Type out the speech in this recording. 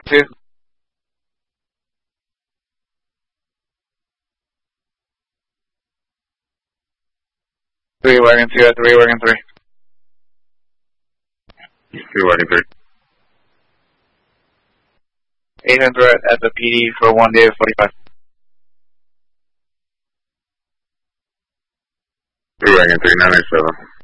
2. 3 wagon 2 at 3 wagon 3. 3 wagon 3. 8 threat at the PD for 1 David 45. 3 wagon 3, 997.